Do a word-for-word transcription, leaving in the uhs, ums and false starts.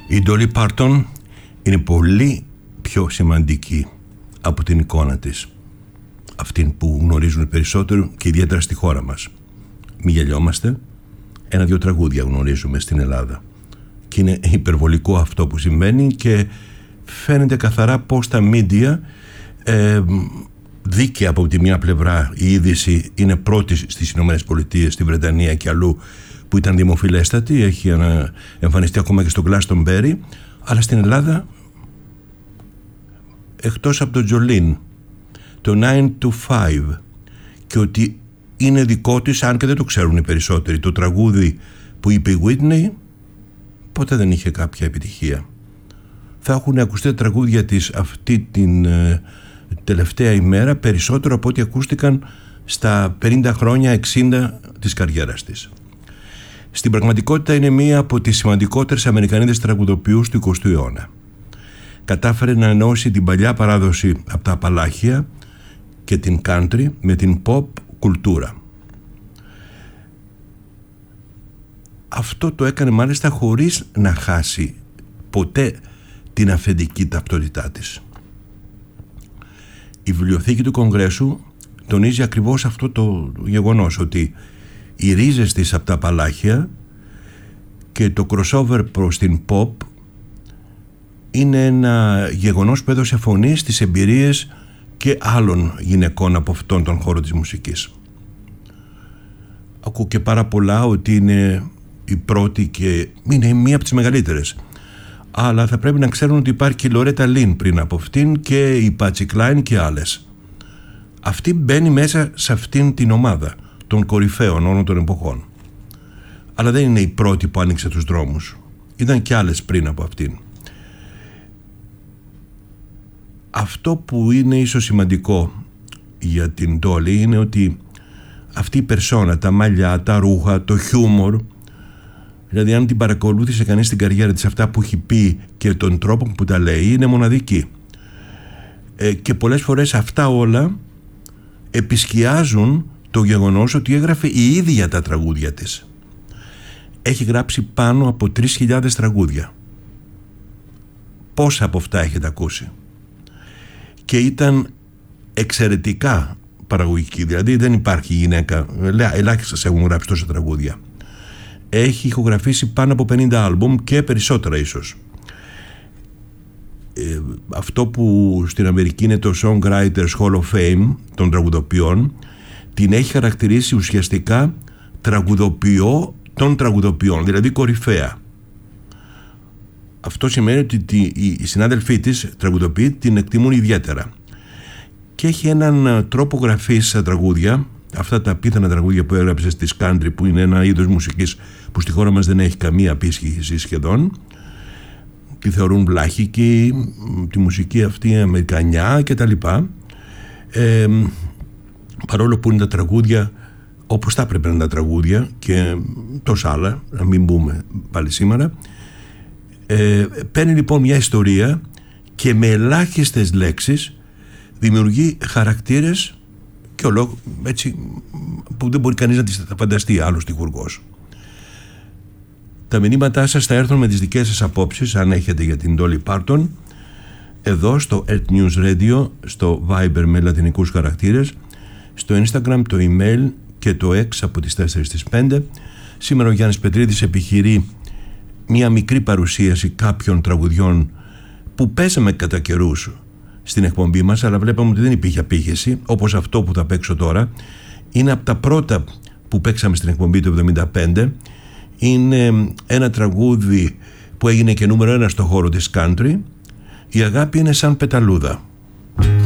Η Dolly Parton είναι πολύ πιο σημαντική από την εικόνα της, αυτήν που γνωρίζουν περισσότερο και ιδιαίτερα στη χώρα μας. Μη γελιόμαστε, ένα-δυο τραγούδια γνωρίζουμε στην Ελλάδα και είναι υπερβολικό αυτό που συμβαίνει και φαίνεται καθαρά πως τα media ε, δίκαια από τη μια πλευρά η είδηση είναι πρώτη στις Ηνωμένες Πολιτείες, στη Βρετανία και αλλού που ήταν δημοφιλέστατη, έχει εμφανιστεί ακόμα και στο Glastonbury, αλλά στην Ελλάδα εκτός από το Jolene, το nine to five και ότι είναι δικό της, αν και δεν το ξέρουν οι περισσότεροι, το τραγούδι που είπε η Whitney ποτέ δεν είχε κάποια επιτυχία. Θα έχουν ακουστεί τα τραγούδια της αυτή την ε, τελευταία ημέρα περισσότερο από ό,τι ακούστηκαν στα πενήντα χρόνια, εξήντα της καριέρας της. Στην πραγματικότητα είναι μία από τις σημαντικότερες Αμερικανίδες τραγουδοποιούς του εικοστού αιώνα. Κατάφερε να ενώσει την παλιά παράδοση από τα Απαλάχια και την country με την pop κουλτούρα. Αυτό το έκανε μάλιστα χωρίς να χάσει ποτέ την αυθεντική ταυτότητά της. Η βιβλιοθήκη του Κογκρέσου τονίζει ακριβώς αυτό το γεγονός, ότι οι ρίζες της από τα Απαλάχια και το crossover προς την pop είναι ένα γεγονός που έδωσε φωνή στις εμπειρίες και άλλων γυναικών από αυτόν τον χώρο της μουσικής. Ακούω και πάρα πολλά ότι είναι η πρώτη και είναι μία από τις μεγαλύτερες, αλλά θα πρέπει να ξέρουν ότι υπάρχει και η Λορέτα Λίν πριν από αυτήν και η Πάτσι Κλάιν και άλλες. Αυτή μπαίνει μέσα σε αυτήν την ομάδα των κορυφαίων όλων των εποχών, αλλά δεν είναι η πρώτη που άνοιξε τους δρόμους, ήταν και άλλες πριν από αυτήν. Αυτό που είναι ίσως σημαντικό για την Dolly είναι ότι αυτή η περσόνα, τα μαλλιά, τα ρούχα, το χιούμορ, δηλαδή αν την παρακολούθησε κανείς στην καριέρα της, αυτά που έχει πει και τον τρόπο που τα λέει, είναι μοναδική. Ε, και πολλές φορές αυτά όλα επισκιάζουν το γεγονός ότι έγραφε η ίδια τα τραγούδια της. Έχει γράψει πάνω από τρεις χιλιάδες τραγούδια. Πόσα από αυτά έχετε ακούσει? Και ήταν εξαιρετικά παραγωγική, δηλαδή δεν υπάρχει γυναίκα, ελάχιστες έχουν γράψει τόσα τραγούδια. Έχει ηχογραφήσει πάνω από πενήντα άλμπουμ και περισσότερα ίσως. Ε, αυτό που στην Αμερική είναι το Songwriters Hall of Fame των τραγουδοποιών, την έχει χαρακτηρίσει ουσιαστικά τραγουδοποιό των τραγουδοποιών, δηλαδή κορυφαία. Αυτό σημαίνει ότι οι συνάδελφοί της τραγουδοποιοί την εκτιμούν ιδιαίτερα. Και έχει έναν τρόπο γραφής στα τραγούδια, αυτά τα απίθανα τραγούδια που έγραψε στις country, που είναι ένα είδος μουσικής που στη χώρα μας δεν έχει καμία απίσχυση σχεδόν. Τη θεωρούν βλάχικη, τη μουσική αυτή αμερικανιά κτλ. Ε, παρόλο που είναι τα τραγούδια όπως θα έπρεπε να είναι τα τραγούδια και τόσα άλλα, να μην μπούμε πάλι σήμερα. Ε, παίρνει λοιπόν μια ιστορία και με ελάχιστες λέξεις δημιουργεί χαρακτήρες και ολό, έτσι, που δεν μπορεί κανείς να τις φανταστεί άλλος στιχουργός. Τα μηνύματά σας θα έρθουν με τις δικές σας απόψεις, αν έχετε, για την Dolly Parton, εδώ στο Earth News Radio, στο Viber με λατινικούς χαρακτήρες, στο Instagram, το email και το X από τις τέσσερις στις πέντε. Σήμερα ο Γιάννης Πετρίδης επιχειρεί μια μικρή παρουσίαση κάποιων τραγουδιών που παίζαμε κατά καιρούς στην εκπομπή μας, αλλά βλέπαμε ότι δεν υπήρχε απήχηση, όπως αυτό που θα παίξω τώρα. Είναι από τα πρώτα που παίξαμε στην εκπομπή του εβδομήντα πέντε. Είναι ένα τραγούδι που έγινε και νούμερο ένα στο χώρο της country. Η αγάπη είναι σαν πεταλούδα.